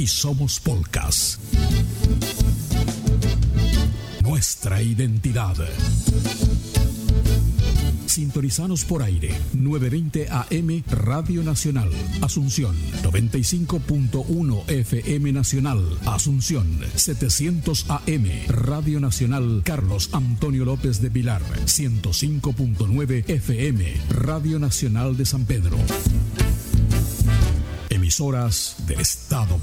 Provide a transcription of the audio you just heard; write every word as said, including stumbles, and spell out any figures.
y somos Polkas. Nuestra identidad. Sintonizanos por aire, novecientos veinte A M Radio Nacional, Asunción, noventa y cinco punto uno F M Nacional, Asunción, setecientos A M Radio Nacional Carlos Antonio López de Pilar, ciento cinco punto nueve F M Radio Nacional de San Pedro. Emisoras del Estado